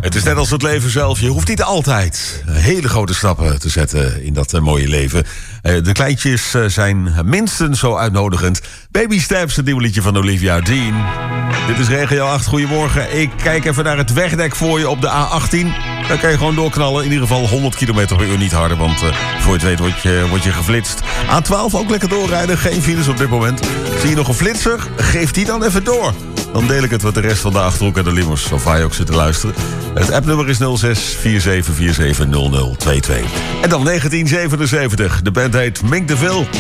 Het is net als het leven zelf. Je hoeft niet altijd hele grote stappen te zetten in dat mooie leven. De kleintjes zijn minstens zo uitnodigend. Baby Steps, het nieuwe liedje van Olivia Dean. Dit is Regio 8, goedemorgen. Ik kijk even naar het wegdek voor je op de A18. Daar kan je gewoon doorknallen. In ieder geval 100 km per uur, niet harder. Want voor je het weet word je geflitst. A12 ook lekker doorrijden. Geen files op dit moment. Zie je nog een flitser? Geef die dan even door. Dan deel ik het met de rest van de Achterhoek en de Limmers. Of waar je ook zit te luisteren. Het appnummer is 06 4747 0022. En dan 1977. De band heet Mink de Vil.